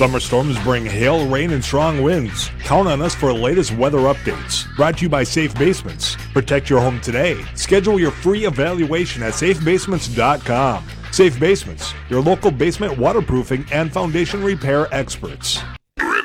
Summer storms bring hail, rain, and strong winds. Count on us for the latest weather updates. Brought to you by Safe Basements. Protect your home today. Schedule your free evaluation at safebasements.com. Safe Basements, your local basement waterproofing and foundation repair experts.